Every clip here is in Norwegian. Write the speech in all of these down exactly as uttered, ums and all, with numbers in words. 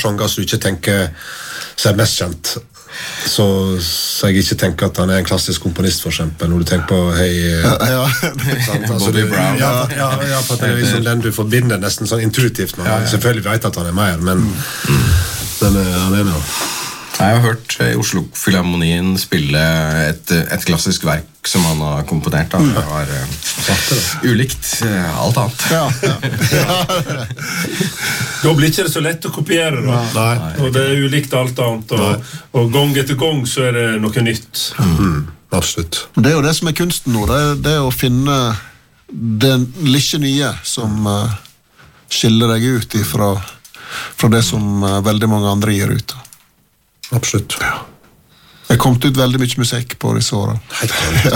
sanger som du ikke tenker som er mest kjent. Så, så jeg ikke tenker at han er en klassisk komponist, for eksempel, når du tenker på hei, ja, ja. altså, Bobby Brown. Ja, ja, ja, for det er liksom den du forbinder nesten sånn intuitivt med. Ja, ja. Selvfølgelig vet at han er mer, men, mm. men han er noe. Jeg har hørt i Oslo Filharmonien spille et, et klassisk verk som han har komponert. Da. Det var uh, ulikt uh, alt annet. Ja, ja. Ja. Da blir ikke det så lett å kopiere da. Nei. Og det er ulikt alt annet, og, og gang etter gang så er det noe nytt. Mm. Absolutt. Det er jo det som er kunsten nå, det er, det er å finne det lille nye som uh, skiller deg ut ifra, fra det som uh, veldig mange andre gir ut. Absolutt. Ja. Det kom ut veldig mye musikk på disse årene. Ja.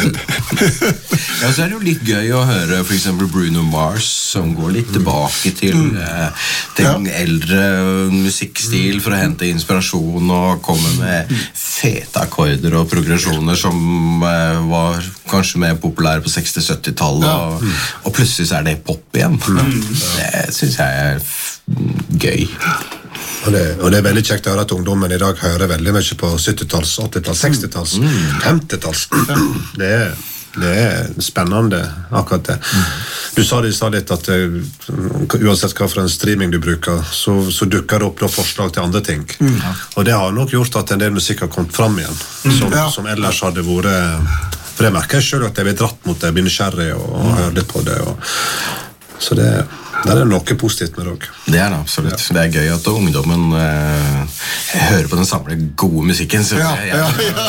Ja, så er det jo litt gøy å høre for eksempel Bruno Mars, som går litt tilbake til mm. eh, den ja. eldre musikkstil for å hente inspirasjon og komme med fete akkorder og progresjoner som eh, var kanskje mer populære på seksti-sytti-tallet, ja. og, mm. og plutselig så er det pop igjen. Mm. Det synes jeg er gøy. Og det, og det er veldig kjekt å høre at ungdommen i dag hører veldig mye på sytti-talls, åtti-talls, seksti-talls, mm. femti-talls. Det er, det er spennende, akkurat det. Du sa det i stad litt at uansett hva for en streaming du bruker, så, så dukker det opp da forslag til andre ting. Mm. Og det har nok gjort at en del musikk har kommet fram igjen, som, mm. ja. som ellers hadde vært... For det merker jeg selv at jeg blir dratt mot det, jeg blir nysgjerrig og, og hører litt på det. Og, så det Det er noe positivt med det. Det er det absolutt. Ja. Det er gøy at ungdommen eh, hører på den samme gode musikken. Så ja, jeg, ja, ja.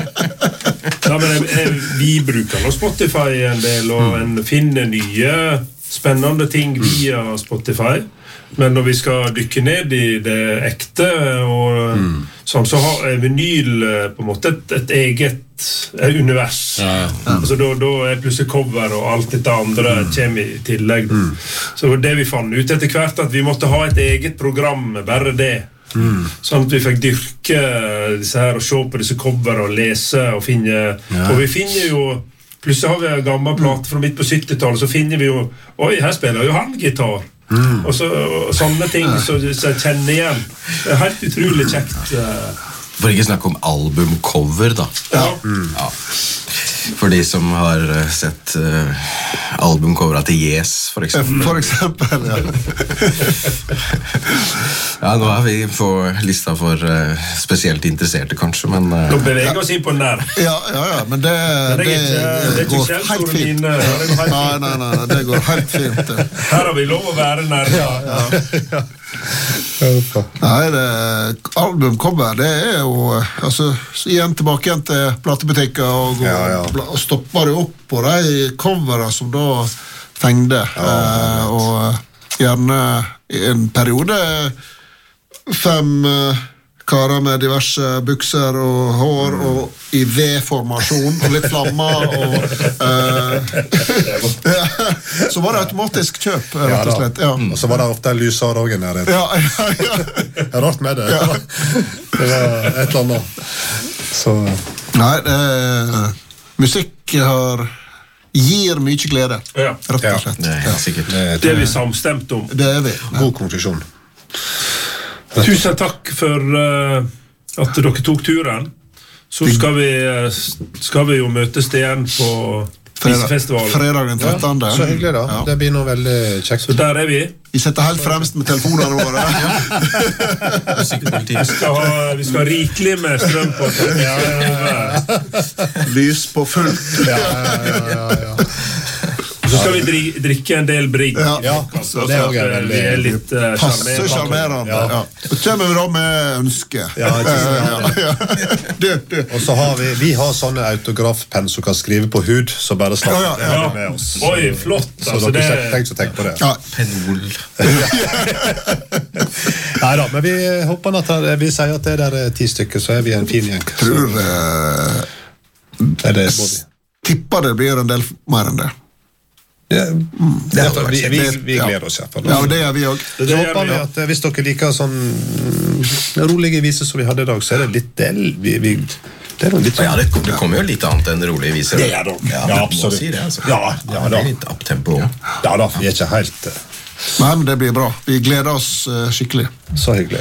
Ja, men jeg, jeg, vi bruker nå Spotify en del, og en finner nye spennende ting via Spotify. Men når vi skal dykke ned i det ekte, og mm. sånn, så har vinyl på en måte et, et eget univers. Ja, ja. Altså, da, da er plutselig cover og alt dette andre mm. kommer i tillegg. Mm. Så det vi fant ut etter hvert, at vi måtte ha et eget program, bare det. Mm. Sånn at vi fikk dyrke disse her, og se på disse cover og lese og finne. Ja. Og vi finner jo, plutselig har vi en gammel plate fra midt på sytti-tallet, så finner vi jo, oi, her spiller jo han gitar. Mm. Og, så, og sånne ting så, så jeg kjenner igjen. Det er helt utrolig kjekt. For ikke snakke om albumcover da. Ja. Mm. Ja. For de som har sett uh, albumcoveret til Yes, for eksempel. For eksempel, ja. Ja, nå er vi på lista for uh, spesielt interesserte, kanskje, men... Uh, nå beveger vi oss inn på den der. Ja, ja, ja, men det, det, det, det, det går helt fint. Mine, helt nei, nei, nei, nei, det går helt fint. Her har vi lov å være nær. Ja, ja. Ja. Nei, det, albumcover, det er jo altså, igjen tilbake igjen til platebutikker og, ja, ja. og stopper det opp på de coverne som da fengde ja, eh, og gjerne i en periode fem eh, karer med diverse bukser og hår mm. og i V-formasjon og litt flammer og uh, så var det automatisk kjøp rett og slett. Ja. Og så var det ofte lysere også nede. Ja, ja, ja. Jeg har rart med det. Ja. Det var et eller annet. Så. Nei, det, musikk har gir mye glede, ja. rett og slett. Ja, det er sikkert. Det, det er vi samstemt om. Det er vi. Ja. God konklusjon. Tusen takk for uh, at dere tok turen. Så skal vi, skal vi jo møtes igjen på Visefestivalen. Fredag den trettende. Ja, så hyggelig da. Ja. Det blir noe veldig kjekt. Så der er vi. Vi setter helt fremst med telefonene våre. vi, skal ha, vi skal ha rikelig med strøm på. Ja, ja, ja. Lys på fullt. Ja, ja, ja, ja, ja. Så skal vi dri drikke en del brigg. Ja, ja så det er også veldig... Vi er litt uh, passe sjarmerende. Ja. Ja. Så kommer vi da med ønske. Ja, ja, ja. Du, du. Og så har vi, vi har sånne autografpenn som kan skrive på hud, så bare slapp ja, ja, ja. med oss. Oi, flott. Så altså, dere det... tenk så tenk på det. Ja. Penol. Neida, men vi håper at vi sier at det der er ti stykker, så er vi en fin gjeng. Tror uh, er det tipper det blir en del mer enn det. Ja, det er, vi, vi, vi gleder oss i hvert fall. Ja, og det gjør vi også. Så håper vi at hvis dere liker sånn rolige viser som vi hadde i dag, så er det litt del vi, vi, det er litt sånn. Ja, det, det kommer jo litt annet enn rolige viser. Det er det. Ja, ja, absolutt. Si det, altså. Ja, ja, det er litt uptempo. Ja. ja da, vi er ikke helt Men det blir bra. Vi gleder oss uh, skikkelig. Så hyggelig.